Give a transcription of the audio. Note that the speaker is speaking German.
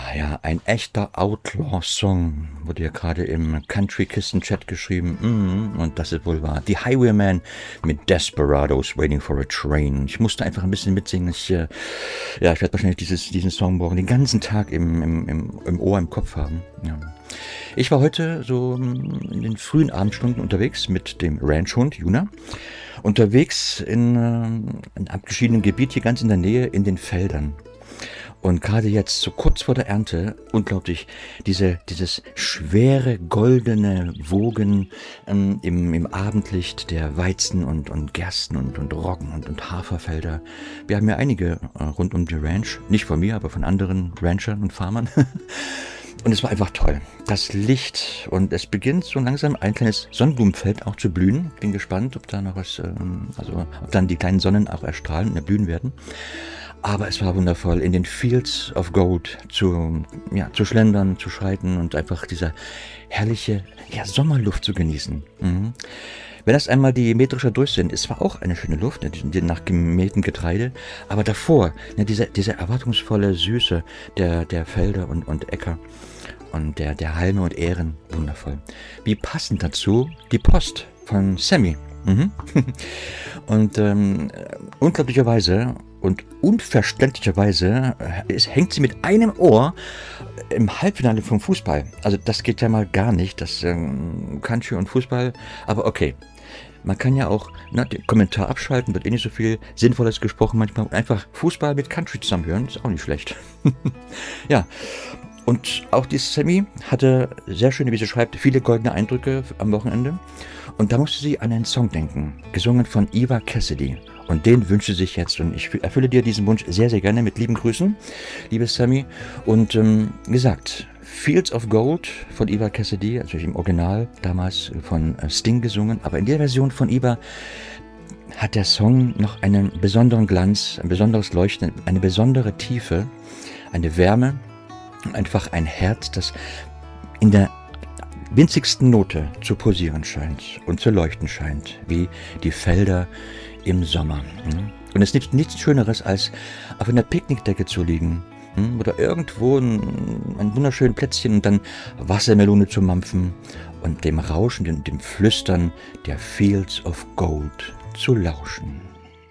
Ja, ein echter Outlaw-Song, wurde ja gerade im Country-Kisten-Chat geschrieben. Und das ist wohl wahr. Die Highwaymen mit Desperados Waiting for a Train. Ich musste einfach ein bisschen mitsingen. Ich werde wahrscheinlich diesen Song morgen den ganzen Tag im Ohr, im Kopf haben. Ja. Ich war heute so in den frühen Abendstunden unterwegs mit dem Ranchhund Juna. Unterwegs in einem abgeschiedenen Gebiet hier ganz in der Nähe in den Feldern. Und gerade jetzt, so kurz vor der Ernte, unglaublich, dieses schwere, goldene Wogen im Abendlicht der Weizen und Gersten und Roggen und Haferfelder. Wir haben ja einige rund um die Ranch, nicht von mir, aber von anderen Ranchern und Farmern. Und es war einfach toll. Das Licht und es beginnt so langsam ein kleines Sonnenblumenfeld auch zu blühen. Bin gespannt, ob da noch was, ob dann die kleinen Sonnen auch erstrahlen und erblühen werden. Aber es war wundervoll, in den Fields of Gold zu schlendern, zu schreiten und einfach dieser herrliche Sommerluft zu genießen. Mhm. Wenn das einmal die Mähdrescher durch sind, es war auch eine schöne Luft, nach gemähtem Getreide, aber davor, diese erwartungsvolle Süße der Felder und Äcker und der Halme und Ähren, wundervoll. Wie passend dazu die Post von Sammy. Mhm. Und unglaublicherweise und unverständlicherweise hängt sie mit einem Ohr im Halbfinale vom Fußball. Also das geht ja mal gar nicht, das Country und Fußball, aber okay. Man kann ja auch den Kommentar abschalten, wird nicht so viel Sinnvolles gesprochen manchmal. Und einfach Fußball mit Country zusammenhören, ist auch nicht schlecht. Ja, und auch die Sammy hatte sehr schöne, wie sie schreibt, viele goldene Eindrücke am Wochenende. Und da musste sie an einen Song denken, gesungen von Eva Cassidy. Und den wünsche sich jetzt. Und ich erfülle dir diesen Wunsch sehr, sehr gerne mit lieben Grüßen, liebe Sammy. Und gesagt, Fields of Gold von Eva Cassidy, natürlich im Original damals von Sting gesungen. Aber in der Version von Eva hat der Song noch einen besonderen Glanz, ein besonderes Leuchten, eine besondere Tiefe, eine Wärme, einfach ein Herz, das in der winzigsten Note zu pulsieren scheint und zu leuchten scheint, wie die Felder im Sommer. Und es gibt nichts Schöneres, als auf einer Picknickdecke zu liegen oder irgendwo ein wunderschönes Plätzchen und dann Wassermelone zu mampfen und dem Rauschen und dem Flüstern der Fields of Gold zu lauschen.